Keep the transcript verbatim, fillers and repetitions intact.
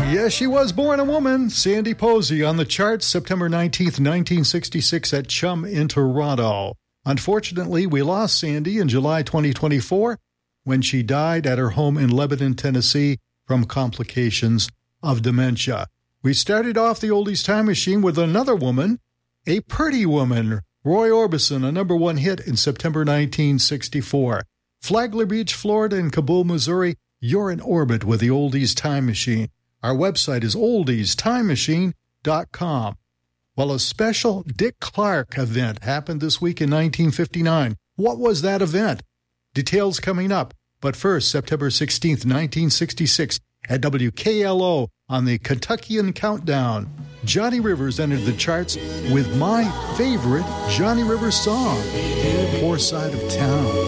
Yes, she was born a woman. Sandy Posey on the charts September nineteenth, nineteen sixty-six at Chum in Toronto. Unfortunately, we lost Sandy in July twenty twenty-four when she died at her home in Lebanon, Tennessee from complications of dementia. We started off the Oldies Time Machine with another woman, a pretty woman, Roy Orbison, a number one hit in September nineteen sixty-four. Flagler Beach, Florida and Kabul, Missouri, you're in orbit with the Oldies Time Machine. Our website is oldies time machine dot com. Well, a special Dick Clark event happened this week in nineteen fifty-nine. What was that event? Details coming up. But first, September sixteenth, nineteen sixty-six, at W K L O on the Kentuckian Countdown, Johnny Rivers entered the charts with my favorite Johnny Rivers song, Poor Side of Town.